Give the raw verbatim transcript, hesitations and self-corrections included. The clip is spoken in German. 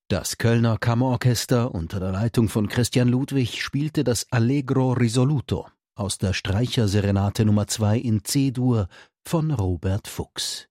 Das Kölner Kammerorchester unter der Leitung von Christian Ludwig spielte das Allegro risoluto aus der Streicherserenate Nummer zwei in C-Dur von Robert Fuchs.